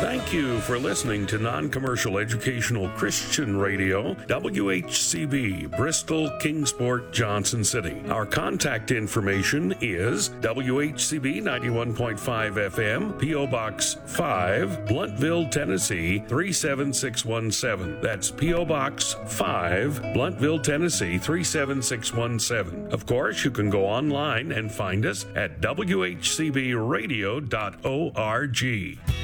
Thank you for listening to Non-Commercial Educational Christian Radio, WHCB, Bristol, Kingsport, Johnson City. Our contact information is WHCB 91.5 FM, P.O. Box 5, Blountville, Tennessee 37617. That's P.O. Box 5, Blountville, Tennessee 37617. Of course, you can go online and find us at WHCBradio.org.